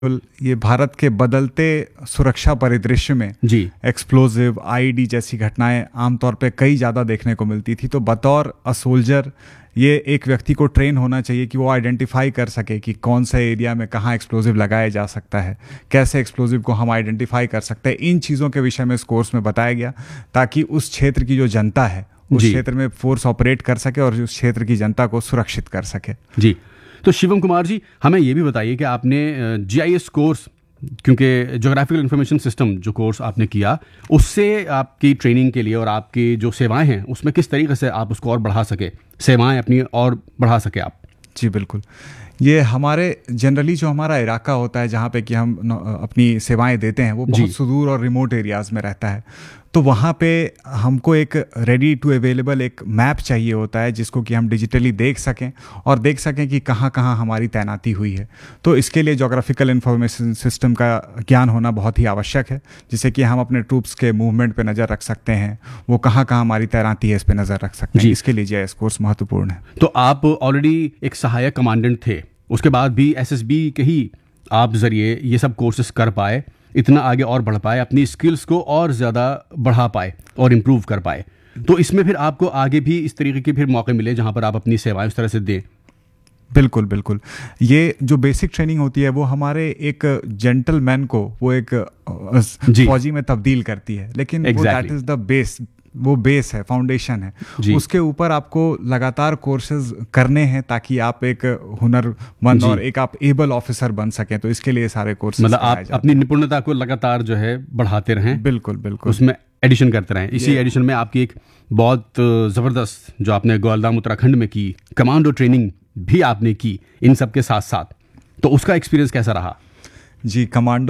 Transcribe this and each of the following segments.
ये भारत के बदलते सुरक्षा परिदृश्य में जी। एक्सप्लोजिव आईईडी जैसी घटनाएं आमतौर पे कई ज़्यादा देखने को मिलती थी। तो बतौर अ सोल्जर ये एक व्यक्ति को ट्रेन होना चाहिए कि वो आइडेंटिफाई कर सके कि कौन सा एरिया में कहाँ एक्सप्लोजिव लगाया जा सकता है, कैसे एक्सप्लोजिव को हम आइडेंटिफाई कर सकते हैं। इन चीज़ों के विषय में इस कोर्स में बताया गया ताकि उस क्षेत्र की जो जनता है उस क्षेत्र में फोर्स ऑपरेट कर सके और उस क्षेत्र की जनता को सुरक्षित कर सके। जी। तो शिवम कुमार जी, हमें ये भी बताइए कि आपने जीआईएस कोर्स, क्योंकि ज्योग्राफिकल इंफॉर्मेशन सिस्टम जो कोर्स आपने किया, उससे आपकी ट्रेनिंग के लिए और आपकी जो सेवाएं हैं उसमें किस तरीके से आप उसको और बढ़ा सके, सेवाएं अपनी और बढ़ा सके आप? जी बिल्कुल। ये हमारे जनरली जो हमारा इलाका होता है जहाँ पे कि हम अपनी सेवाएं देते हैं वो बहुत सुदूर और रिमोट एरियाज़ में रहता है। तो वहाँ पे हमको एक रेडी टू अवेलेबल एक मैप चाहिए होता है जिसको कि हम डिजिटली देख सकें और देख सकें कि कहाँ कहाँ हमारी तैनाती हुई है। तो इसके लिए ज्योग्राफिकल इंफॉर्मेशन सिस्टम का ज्ञान होना बहुत ही आवश्यक है, जिससे कि हम अपने ट्रूप्स के मूवमेंट पे नज़र रख सकते हैं, वो कहाँ कहाँ हमारी तैनाती है इस पे नज़र रख सकते हैं। इसके लिए जीआईएस कोर्स महत्वपूर्ण है। तो आप ऑलरेडी एक सहायक कमांडेंट थे, उसके बाद भी एसएसबी के ही आप जरिए ये सब कोर्सेस कर पाए, इतना आगे और बढ़ पाए, अपनी स्किल्स को और ज़्यादा बढ़ा पाए और इम्प्रूव कर पाए। तो इसमें फिर आपको आगे भी इस तरीके के फिर मौके मिले जहाँ पर आप अपनी सेवाएं उस तरह से दें? बिल्कुल बिल्कुल। ये जो बेसिक ट्रेनिंग होती है वो हमारे एक जेंटलमैन को वो एक फौजी में तब्दील करती है, लेकिन दैट इज़ द बेस, वो बेस है, फाउंडेशन है। उसके ऊपर आपको लगातार कोर्सेज करने हैं ताकि आप एक हुनरमंद और एक आप एबल ऑफिसर बन सकें। तो इसके लिए सारे कोर्सेज, मतलब आप अपनी निपुणता को लगातार जो है बढ़ाते रहें। बिल्कुल बिल्कुल, उसमें एडिशन करते रहें। इसी एडिशन में आपकी एक बहुत ज़बरदस्त जो आपने ग्वालदाम उत्तराखंड में की कमांडो ट्रेनिंग भी आपने की इन सब के साथ साथ, तो उसका एक्सपीरियंस कैसा रहा? जी,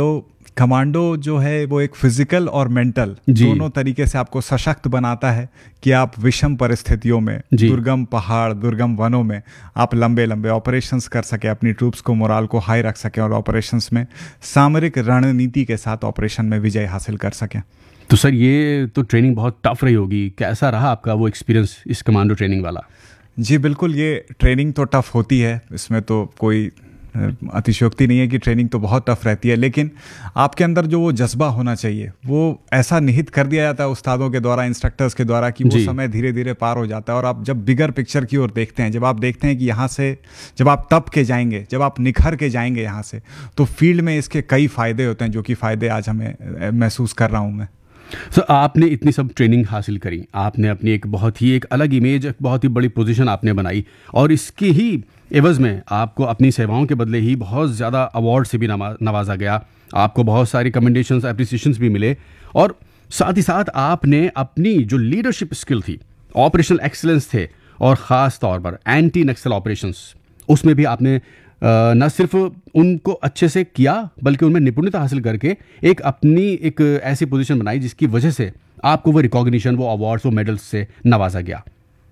कमांडो जो है वो एक फिजिकल और मेंटल दोनों तरीके से आपको सशक्त बनाता है कि आप विषम परिस्थितियों में, दुर्गम पहाड़, दुर्गम वनों में आप लंबे लंबे ऑपरेशंस कर सके, अपनी ट्रूप्स को मोराल को हाई रख सके और ऑपरेशंस में सामरिक रणनीति के साथ ऑपरेशन में विजय हासिल कर सके। तो सर ये तो ट्रेनिंग बहुत टफ रही होगी, कैसा रहा आपका वो एक्सपीरियंस इस कमांडो ट्रेनिंग वाला? जी बिल्कुल, ये ट्रेनिंग तो टफ होती है, इसमें तो कोई अतिशयोक्ति नहीं है कि ट्रेनिंग तो बहुत टफ रहती है, लेकिन आपके अंदर जो वो जज्बा होना चाहिए वो ऐसा निहित कर दिया जाता है उस्तादों के द्वारा, इंस्ट्रक्टर्स के द्वारा, कि वो समय धीरे धीरे पार हो जाता है। और आप जब बिगर पिक्चर की ओर देखते हैं, जब आप देखते हैं कि यहाँ से जब आप तप के जाएंगे, जब आप निखर के जाएंगे यहाँ से, तो फील्ड में इसके कई फ़ायदे होते हैं, जो कि फ़ायदे आज हमें महसूस कर रहा हूँ मैं। सर आपने इतनी सब ट्रेनिंग हासिल करी, आपने अपनी एक बहुत ही एक अलग इमेज, एक बहुत ही बड़ी पोजीशन आपने बनाई, और इसकी ही एवज में आपको अपनी सेवाओं के बदले ही बहुत ज़्यादा अवार्ड से भी नवाजा गया, आपको बहुत सारी कमेंडेशंस, एप्रिसिएशंस भी मिले, और साथ ही साथ आपने अपनी जो लीडरशिप स्किल थी, ऑपरेशनल एक्सीलेंस थे, और ख़ास तौर पर एंटी नक्सल ऑपरेशंस, उसमें भी आपने न सिर्फ उनको अच्छे से किया बल्कि उनमें निपुणता हासिल करके एक अपनी एक ऐसी पोजीशन बनाई जिसकी वजह से आपको वो रिकॉग्निशन, वो अवार्ड्स, वो मेडल्स से नवाजा गया।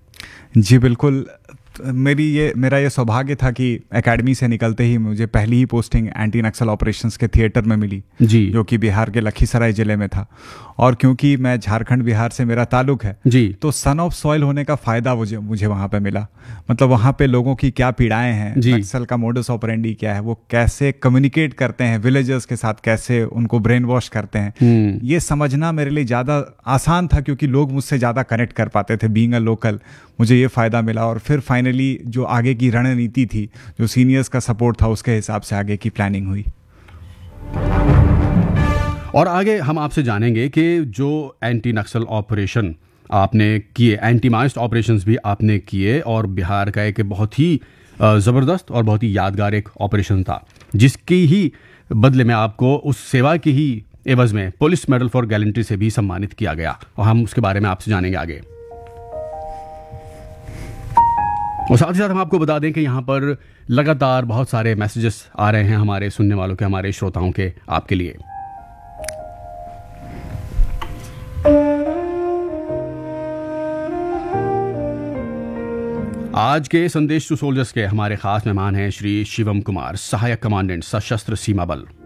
जी बिल्कुल, मेरा ये सौभाग्य था कि एकेडमी से निकलते ही मुझे पहली ही पोस्टिंग एंटी नक्सल ऑपरेशंस के थिएटर में मिली, जो कि बिहार के लखीसराय ज़िले में था। और क्योंकि मैं झारखंड बिहार से मेरा ताल्लुक है, तो सन ऑफ सॉइल होने का फ़ायदा मुझे वहाँ पे मिला। मतलब वहाँ पे लोगों की क्या पीड़ाएं हैं, नक्सल का मोडस ऑपरेंडी क्या है, वो कैसे कम्युनिकेट करते हैं विलेजर्स के साथ, कैसे उनको ब्रेन वॉश करते हैं, ये समझना मेरे लिए ज़्यादा आसान था क्योंकि लोग मुझसे ज़्यादा कनेक्ट कर पाते थे। बीइंग अ लोकल मुझे ये फ़ायदा मिला, और फिर फाइनली जो आगे की रणनीति थी, जो सीनियर्स का सपोर्ट था, उसके हिसाब से आगे की प्लानिंग हुई। और आगे हम आपसे जानेंगे कि जो एंटी नक्सल ऑपरेशन आपने किए, एंटी माइस्ट ऑपरेशंस भी आपने किए, और बिहार का एक बहुत ही ज़बरदस्त और बहुत ही यादगार एक ऑपरेशन था, जिसकी ही बदले में आपको उस सेवा की ही एवज में पुलिस मेडल फॉर गैलेंट्री से भी सम्मानित किया गया, और हम उसके बारे में आपसे जानेंगे आगे। और साथ ही साथ हम आपको बता दें कि यहाँ पर लगातार बहुत सारे मैसेजेस आ रहे हैं हमारे सुनने वालों के, हमारे श्रोताओं के, आपके लिए। आज के संदेश टू सोल्जर्स के हमारे खास मेहमान हैं श्री शिवम कुमार, सहायक कमांडेंट सशस्त्र सीमा बल।